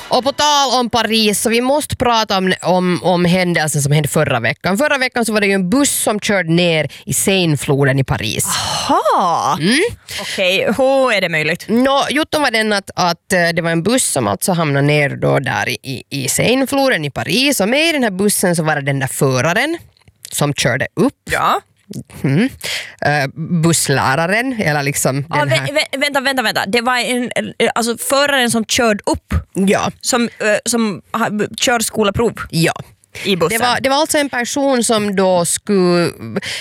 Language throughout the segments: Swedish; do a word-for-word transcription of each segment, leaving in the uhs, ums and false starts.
Och på tal om Paris, så vi måste prata om, om, om händelsen som hände förra veckan. Förra veckan så var det ju en buss som körde ner i Seine-floden i Paris. Jaha, mm. okej, okay. Hur är det möjligt? No, Jutton var den att, att det var en buss som alltså hamnade ner då där i, i Seine-floden i Paris. Och med i den här bussen så var det den där föraren som körde upp. Ja. Mm. Uh, bussläraren eller liksom ja, den här... vä- vänta, vänta, vänta. Det var en, alltså föraren som körde upp. Ja. Som, uh, som uh, kör skolaprov. Ja. I bussen. Det var, det var alltså en person som då skulle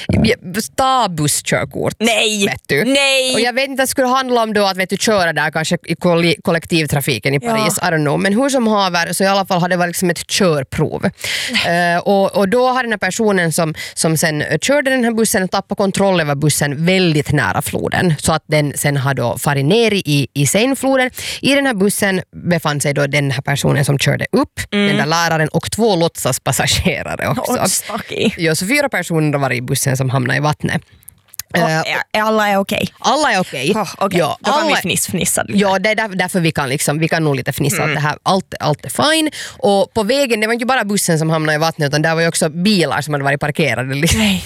ta busskörkort. Nej! Vet du. Nej! Och jag vet inte att det skulle handla om då att vet du, köra där kanske i kollektivtrafiken i Paris. Ja. I don't know. Men hur som haver så i alla fall hade det varit liksom ett körprov. uh, och, och då hade den här personen som, som sen körde den här bussen tappat kontroll över bussen väldigt nära floden. Så att den sen har då farit ner i, i Seine-floden. I den här bussen befann sig då den här personen som körde upp, mm. den där läraren och två låtsas passagerare också. Oh, ja, så fyra personer var i bussen som hamnade i vattnet. Oh, uh, är, alla är okej? Okay. Alla är okej. Okay. Oh, okay. Ja, då kan alla, vi fniss, fnissa lite. Ja, det är där, därför vi kan, liksom, vi kan nog lite fnissa mm. att det här, allt, allt är fine. Och på vägen, det var inte bara bussen som hamnade i vattnet utan där var ju också bilar som hade varit parkerade. Nej.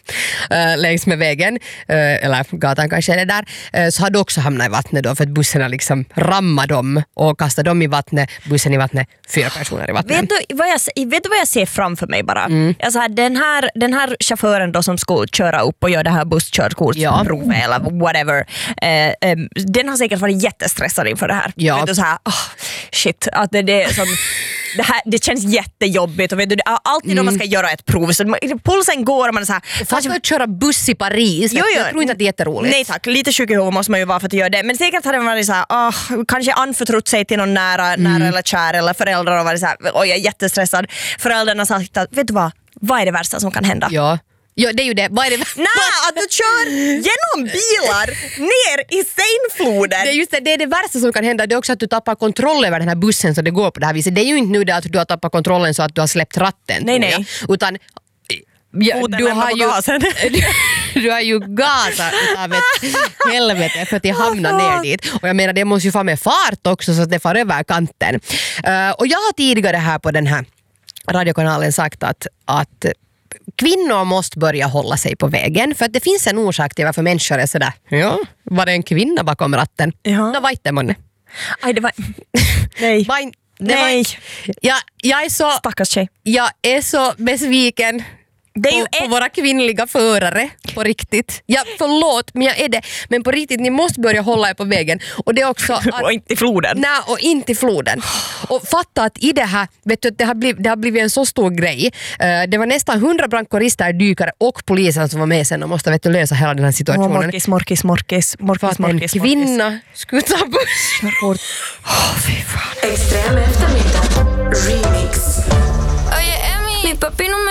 Uh, längs med vägen, uh, eller gatan kanske är det där, uh, så hade också hamnat i vattnet då för att bussen liksom rammade dem och kastade dem i vattnet, bussen i vattnet, fyra personer i vattnet. Vet du vad jag, vet du vad jag ser framför mig bara? Mm. Alltså här, den, här, den här chauffören då som ska köra upp och göra det här busskörkortsprovet ja. eller whatever, eh, eh, den har säkert varit jättestressad inför det här. Ja. Vet du, så här oh, shit, att det, det är som det, här, det känns jättejobbigt och vet du, alltid mm. då man ska göra ett prov så pulsen går och man är så här. Fast att köra buss i Paris, jo, jo. Jag tror inte att det är jätteroligt. Nej tack, lite sjukhuvud måste man ju vara för att göra det. Men säkert hade man varit såhär, oh, kanske anförtrott sig till någon nära, mm. nära eller kär eller föräldrar och varit såhär, oj jag är jättestressad. Föräldrarna har sagt att, vet du vad, vad är det värsta som kan hända? Ja. Ja, det är ju det. Vad är det? Nej, att du kör genom bilar ner i Seine-floden. Det är just det, det är det värsta som kan hända. Det är också att du tappar kontroll över den här bussen så det går på det här viset. Det är ju inte nu det att du har tappat kontrollen så att du har släppt ratten. Nej, nej. Utan ja, du, har ju, du, du har ju gasat av ett helvete för att jag hamnar ner dit. Och jag menar, det måste ju få med fart också så att det far över kanten. Uh, och jag har tidigare här på den här radiokanalen sagt att, att kvinnor måste börja hålla sig på vägen. För att det finns en orsak till varför människor är sådär. Ja, var det en kvinna bakom ratten? Ja. Nå, vet man. Aj, det var... Nej. Var, det Nej. Var, jag, jag är så... Stackars tjej. Jag är så besviken det är ju på, ett... på våra kvinnliga förare. På riktigt. Ja, förlåt, men jag är det. Men på riktigt, ni måste börja hålla er på vägen. Och det är också... Att, och inte i floden. Nej, och inte i floden. Och fatta att i det här, vet du, det har blivit, det har blivit en så stor grej. Uh, det var nästan hundra brandkårister, dykare och polisen som var med sen och måste vet du, lösa hela den här situationen. Oh, morkis, morkis, morkis, morkis, för att morkis, en kvinna skulle ta buss. Åh, oh, fy fan. Extrem